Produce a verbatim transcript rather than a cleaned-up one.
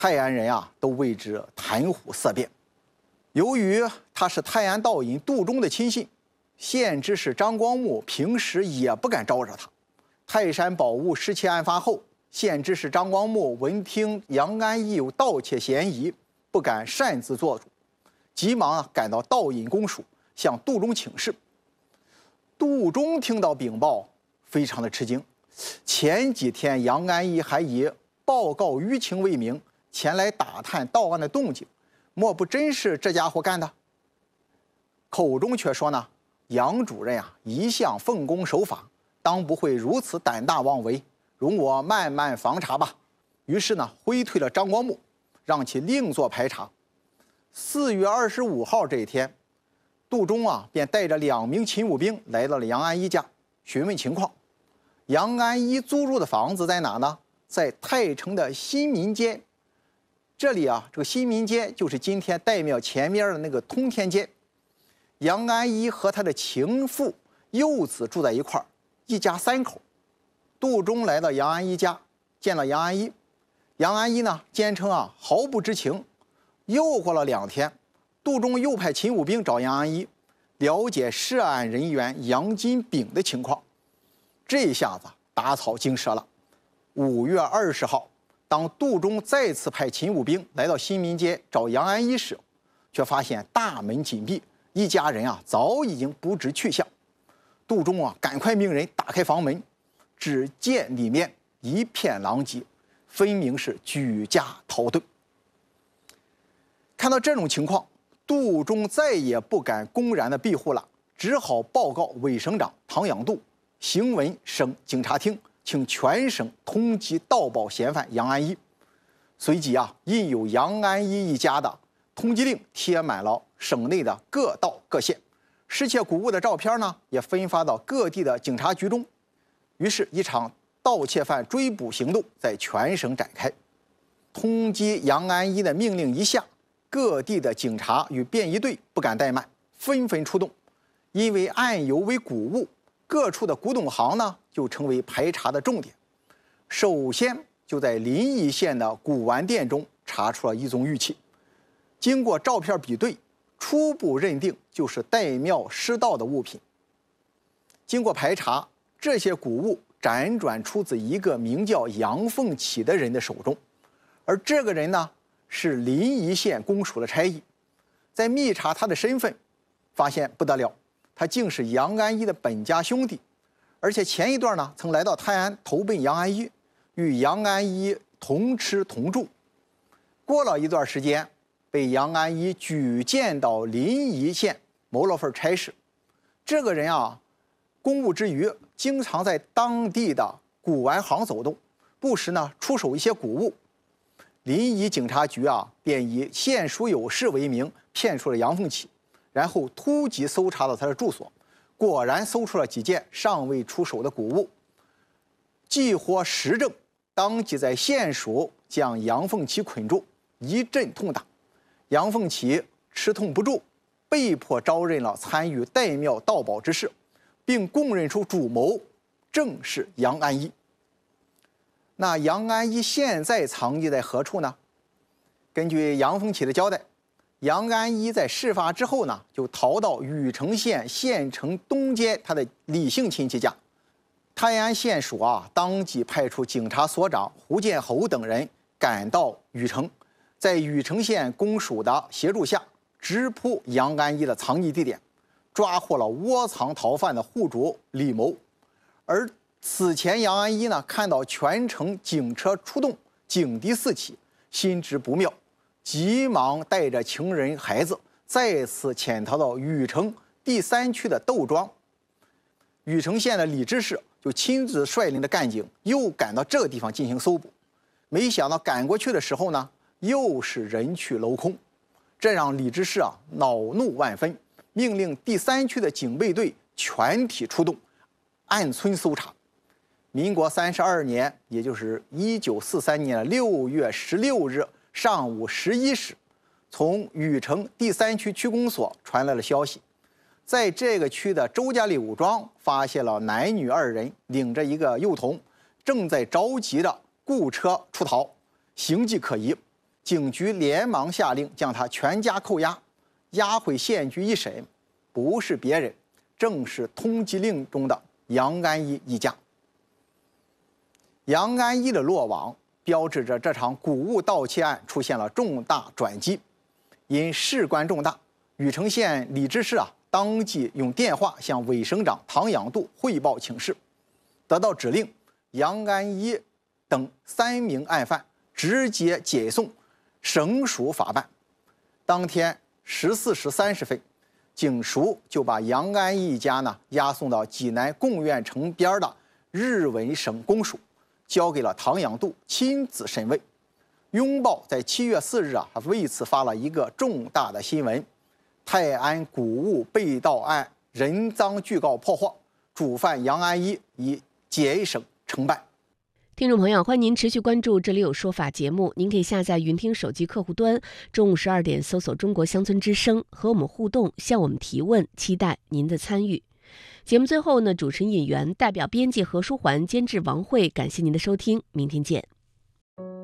泰安人啊都为之谈虎色变。由于他是泰安道隐杜忠的亲信，县知事张光穆平时也不敢招惹他。泰山宝物失窃案发后，县知事张光穆闻听杨安义有盗窃嫌疑，不敢擅自做主，急忙啊赶到道隐公署向杜忠请示。杜忠听到禀报，非常的吃惊。前几天杨安义还以报告舆情为名前来打探盗案的动静，莫不真是这家伙干的？口中却说呢，杨主任啊一向奉公守法，当不会如此胆大妄为，容我慢慢防查吧。于是呢，挥退了张光穆，让其另做排查。四月二十五号这一天，杜忠啊便带着两名勤务兵来到了杨安一家，询问情况。杨安一租住的房子在哪呢？在泰城的新民街。这里啊，这个新民街就是今天岱庙前面的那个通天街。杨安一和他的情妇幼子住在一块儿，一家三口。杜忠来到杨安一家，见了杨安一。杨安一呢，坚称啊毫不知情。又过了两天，杜忠又派勤务兵找杨安一，了解涉案人员杨金炳的情况。这下子打草惊蛇了。五月二十号，当杜忠再次派勤务兵来到新民街找杨安一时，却发现大门紧闭，一家人啊早已经不知去向。杜忠啊赶快命人打开房门，只见里面一片狼藉，分明是举家逃遁。看到这种情况，杜忠再也不敢公然的庇护了，只好报告伪省长唐养度，行文省警察厅，请全省通缉盗宝嫌犯杨安一。随即啊，印有杨安一一家的通缉令贴满了省内的各道各县，失窃古物的照片呢也分发到各地的警察局中。于是，一场盗窃犯追捕行动在全省展开。通缉杨安一的命令一下，各地的警察与便衣队不敢怠慢，纷纷出动。因为案由为古物，各处的古董行呢就成为排查的重点。首先就在临沂县的古玩店中查出了一宗玉器，经过照片比对，初步认定就是岱庙失盗的物品。经过排查，这些古物辗转出自一个名叫杨凤起的人的手中，而这个人呢是临沂县公署的差役。在密查他的身份，发现不得了，他竟是杨安一的本家兄弟，而且前一段呢曾来到泰安投奔杨安一，与杨安一同吃同住。过了一段时间，被杨安一举荐到临沂县谋了份差事。这个人啊，公务之余经常在当地的古玩行走动，不时呢出手一些古物。临沂警察局啊，便以县属有事为名骗出了杨凤起，然后突击搜查到他的住所，果然搜出了几件尚未出手的古物，既获实证，当即在县署将杨凤起捆住，一阵痛打。杨凤起吃痛不住，被迫招认了参与岱庙盗宝之事，并供认出主谋正是杨安一。那杨安一现在藏匿在何处呢？根据杨凤起的交代，杨安一在事发之后呢，就逃到禹城县县城东街他的李姓亲戚家。泰安县署啊，当即派出警察所长胡建侯等人赶到禹城，在禹城县公署的协助下，直扑杨安一的藏匿地点，抓获了窝藏逃犯的户主李某。而此前杨安一呢，看到全城警车出动，警笛四起，心知不妙，急忙带着情人孩子再次潜逃到禹城第三区的窦庄。禹城县的李知事就亲自率领着干警又赶到这个地方进行搜捕，没想到赶过去的时候呢，又是人去楼空，这让李知事啊恼怒万分，命令第三区的警备队全体出动，按村搜查。民国三十二年，也就是一九四三年的六月十六日上午十一时，从禹城第三区区公所传来了消息，在这个区的周家柳庄发现了男女二人领着一个幼童，正在着急的雇车出逃，形迹可疑。 警局连忙下令将他全家扣押，押回县局一审，不是别人，正是通缉令中的杨安一一家。杨安一的落网，标志着这场谷物盗窃案出现了重大转机。因事关重大，禹城县李知事啊，当即用电话向卫生长唐养度汇报请示，得到指令，杨安一等三名案犯直接解送省署法办。当天十四时三十分，警署就把杨安一一家呢押送到济南贡院城边的日文省公署，交给了唐养度亲自审问。拥抱在七月四日啊，还为此发了一个重大的新闻：泰安谷物被盗案人赃具告破获，主犯杨安一已解省承办。 听众朋友，欢迎您持续关注《这里有说法》节目。您可以下载云听手机客户端，中午十二点搜索中国乡村之声，和我们互动，向我们提问，期待您的参与。节目最后呢，主持人尹源代表编辑何书桓、监制王慧，感谢您的收听，明天见。